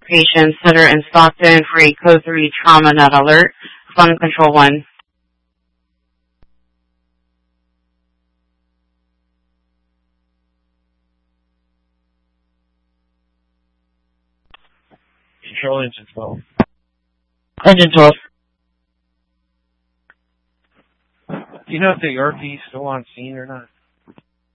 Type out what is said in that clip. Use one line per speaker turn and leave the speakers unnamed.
patients that are in Stockton for a Code 3 trauma net alert. Fund Control 1.
Control Engine 12.
Engine 12.
Do you know if the ERP is still on scene or not?